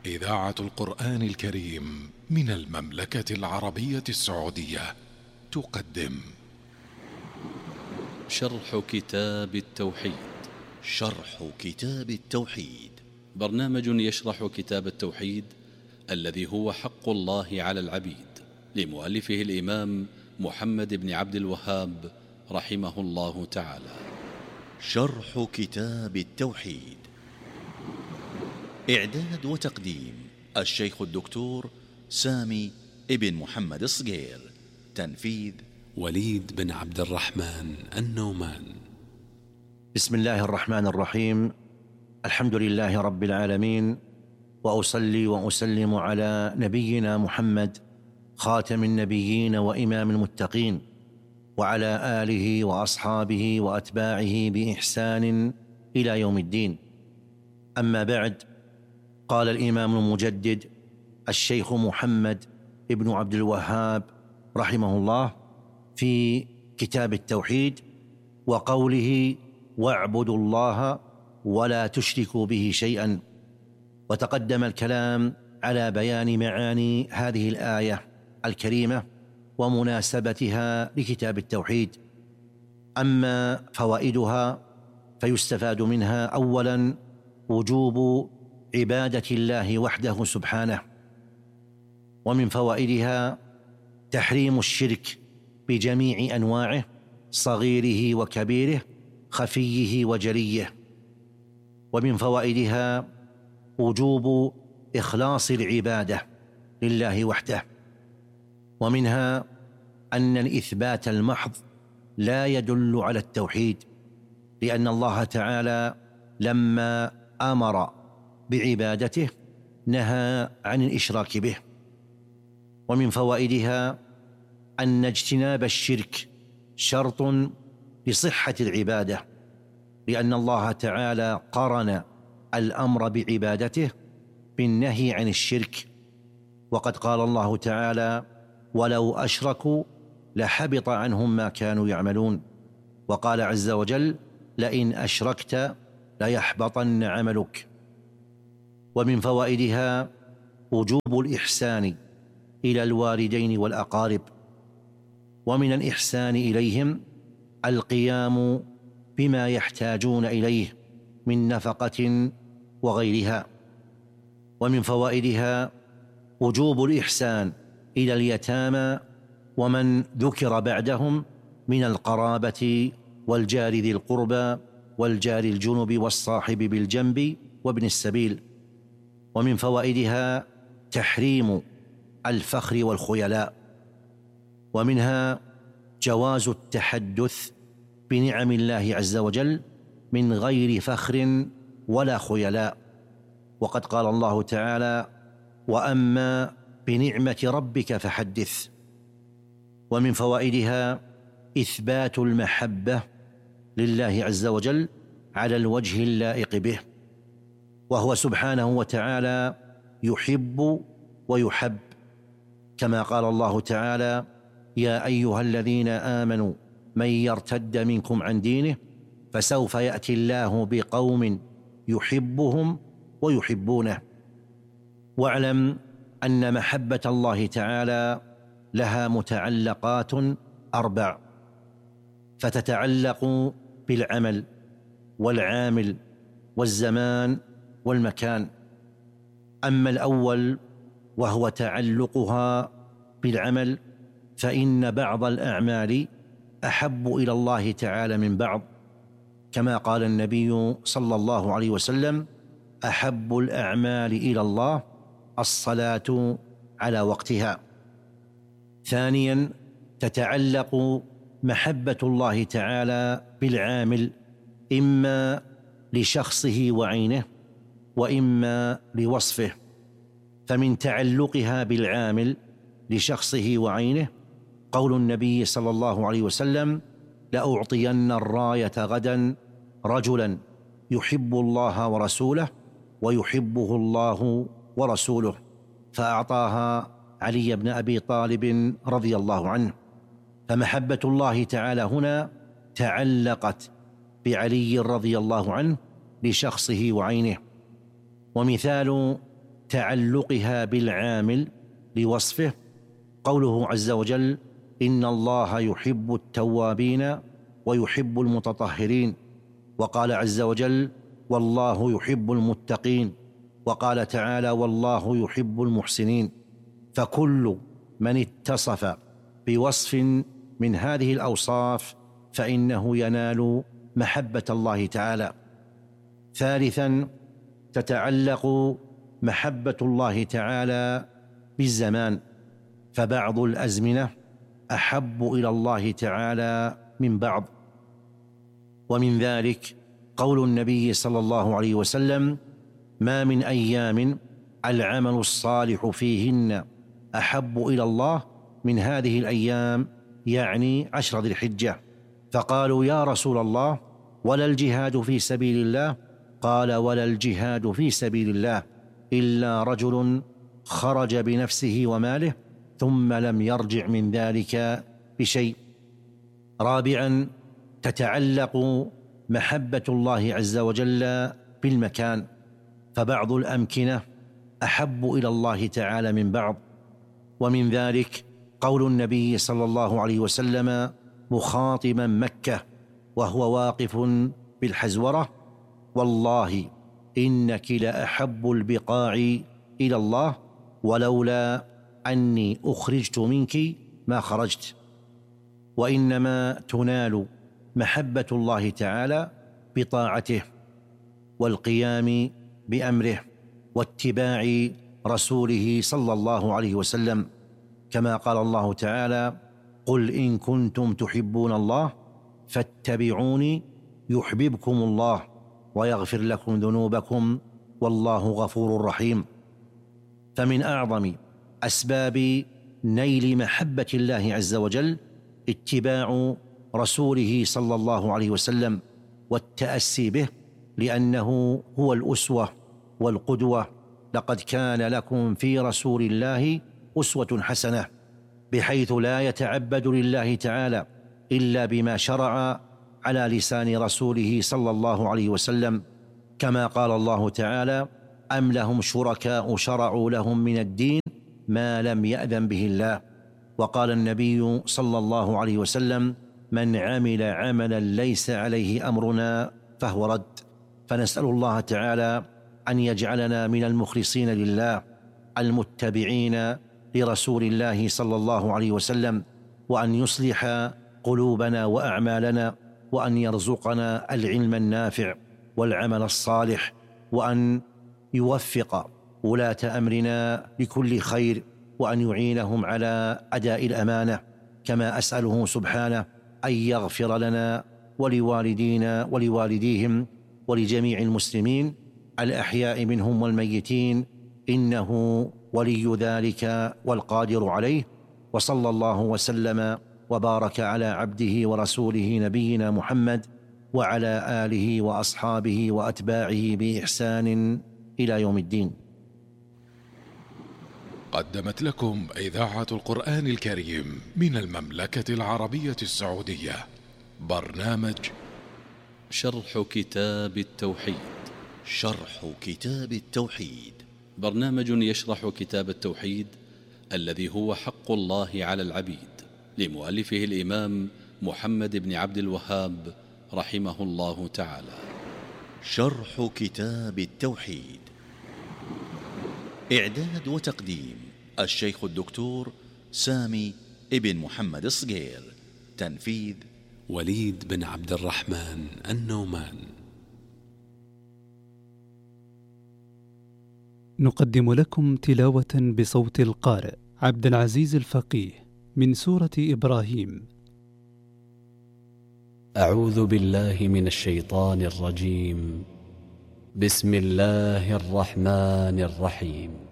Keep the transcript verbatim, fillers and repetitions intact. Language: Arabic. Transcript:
إذاعة القرآن الكريم من المملكة العربية السعودية تقدم شرح كتاب التوحيد. شرح كتاب التوحيد برنامج يشرح كتاب التوحيد الذي هو حق الله على العبيد، لمؤلفه الإمام محمد بن عبد الوهاب رحمه الله تعالى. شرح كتاب التوحيد، إعداد وتقديم الشيخ الدكتور سامي ابن محمد الصقير، تنفيذ وليد بن عبد الرحمن النومان. بسم الله الرحمن الرحيم. الحمد لله رب العالمين، وأصلي وأسلم على نبينا محمد خاتم النبيين وإمام المتقين، وعلى آله وأصحابه وأتباعه بإحسان إلى يوم الدين. أما بعد، قال الإمام المجدد الشيخ محمد ابن عبد الوهاب رحمه الله في كتاب التوحيد وقوله: واعبدوا الله ولا تشركوا به شيئا. وتقدم الكلام على بيان معاني هذه الآية الكريمة ومناسبتها لكتاب التوحيد. أما فوائدها فيستفاد منها أولا وجوب عبادة الله وحده سبحانه، ومن فوائدها تحريم الشرك بجميع أنواعه، صغيره وكبيره، خفيه وجليه. ومن فوائدها وجوب إخلاص العبادة لله وحده. ومنها أن الإثبات المحض لا يدل على التوحيد، لأن الله تعالى لما أمر بعبادته نهى عن الإشراك به. ومن فوائدها أن اجتناب الشرك شرط لصحة العبادة، لأن الله تعالى قرن الأمر بعبادته بالنهي عن الشرك، وقد قال الله تعالى: ولو أشركوا لحبط عنهم ما كانوا يعملون. وقال عز وجل: لئن أشركت ليحبطن عملك. ومن فوائدها وجوب الإحسان إلى الوالدين والأقارب، ومن الإحسان إليهم القيام بما يحتاجون إليه من نفقة وغيرها. ومن فوائدها وجوب الإحسان إلى اليتامى ومن ذكر بعدهم من القرابة والجار ذي القربى والجار الجنب والصاحب بالجنب وابن السبيل. ومن فوائدها تحريم الفخر والخيلاء، ومنها جواز التحدث بنعم الله عز وجل من غير فخر ولا خيلاء، وقد قال الله تعالى: وأما بنعمة ربك فحدث. ومن فوائدها إثبات المحبة لله عز وجل على الوجه اللائق به، وهو سبحانه وتعالى يحب ويحب، كما قال الله تعالى: يا أيها الذين آمنوا من يرتد منكم عن دينه فسوف يأتي الله بقوم يحبهم ويحبونه. واعلم أن محبة الله تعالى لها متعلقات أربع، فتتعلق بالعمل والعامل والزمان والمكان. أما الأول وهو تعلقها بالعمل، فإن بعض الأعمال أحب إلى الله تعالى من بعض، كما قال النبي صلى الله عليه وسلم: أحب الأعمال إلى الله الصلاة على وقتها. ثانيا تتعلق محبة الله تعالى بالعامل، إما لشخصه وعينه وإما لوصفه. فمن تعلقها بالعامل لشخصه وعينه قول النبي صلى الله عليه وسلم: لأعطين الراية غدا رجلا يحب الله ورسوله ويحبه الله ورسوله، فأعطاها علي بن أبي طالب رضي الله عنه. فمحبة الله تعالى هنا تعلقت بعلي رضي الله عنه لشخصه وعينه. ومثال تعلقها بالعامل لوصفه قوله عز وجل: إن الله يحب التوابين ويحب المتطهرين. وقال عز وجل: والله يحب المتقين. وقال تعالى: والله يحب المحسنين. فكل من اتصف بوصف من هذه الأوصاف فإنه ينال محبة الله تعالى. ثالثا، تتعلق محبة الله تعالى بالزمان، فبعض الأزمنة أحب إلى الله تعالى من بعض، ومن ذلك قول النبي صلى الله عليه وسلم: ما من أيام العمل الصالح فيهن أحب إلى الله من هذه الأيام، يعني عشر ذي الحجة. فقالوا: يا رسول الله، ولا الجهاد في سبيل الله؟ قال: ولا الجهاد في سبيل الله إلا رجل خرج بنفسه وماله ثم لم يرجع من ذلك بشيء. رابعا، تتعلق محبة الله عز وجل بالمكان، فبعض الأمكنة أحب إلى الله تعالى من بعض، ومن ذلك قول النبي صلى الله عليه وسلم مخاطبا مكة وهو واقف بالحزورة: والله إنك لأحب البقاع إلى الله، ولولا أني أخرجت منك ما خرجت. وإنما تنال محبة الله تعالى بطاعته والقيام بأمره واتباع رسوله صلى الله عليه وسلم، كما قال الله تعالى: قل إن كنتم تحبون الله فاتبعوني يحببكم الله ويغفر لكم ذنوبكم والله غفور رحيم. فمن أعظم أسباب نيل محبة الله عز وجل اتباع رسوله صلى الله عليه وسلم والتأسي به، لأنه هو الأسوة والقدوة. لقد كان لكم في رسول الله أسوة حسنة، بحيث لا يتعبد لله تعالى إلا بما شرع على لسان رسوله صلى الله عليه وسلم، كما قال الله تعالى: أم لهم شركاء شرعوا لهم من الدين ما لم يأذن به الله. وقال النبي صلى الله عليه وسلم: من عمل عملا ليس عليه أمرنا فهو رد. فنسأل الله تعالى أن يجعلنا من المخلصين لله المتبعين لرسول الله صلى الله عليه وسلم، وأن يصلح قلوبنا وأعمالنا، وأن يرزقنا العلم النافع والعمل الصالح، وأن يوفق ولاة أمرنا لكل خير، وأن يعينهم على أداء الأمانة، كما أسأله سبحانه أن يغفر لنا ولوالدينا ولوالديهم ولجميع المسلمين الأحياء منهم والميتين، إنه ولي ذلك والقادر عليه. وصلى الله وسلم وبارك على عبده ورسوله نبينا محمد وعلى آله وأصحابه وأتباعه بإحسان إلى يوم الدين. قدمت لكم إذاعة القرآن الكريم من المملكة العربية السعودية برنامج شرح كتاب التوحيد. شرح كتاب التوحيد برنامج يشرح كتاب التوحيد الذي هو حق الله على العبيد، لمؤلفه الإمام محمد بن عبد الوهاب رحمه الله تعالى. شرح كتاب التوحيد، إعداد وتقديم الشيخ الدكتور سامي ابن محمد الصقير، تنفيذ وليد بن عبد الرحمن النومان. نقدم لكم تلاوة بصوت القارئ عبد العزيز الفقيه من سورة إبراهيم. أعوذ بالله من الشيطان الرجيم. بسم الله الرحمن الرحيم.